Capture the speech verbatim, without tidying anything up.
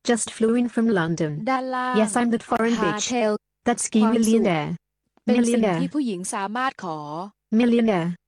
Just flew in from London. ด้านล่าง Yes, I'm that foreign bitch. Hardtail That ski ความสุข millionaire. เป็นสิ่ง Millionaire. ที่ผู้หญิงสามารถขอ Millionaire.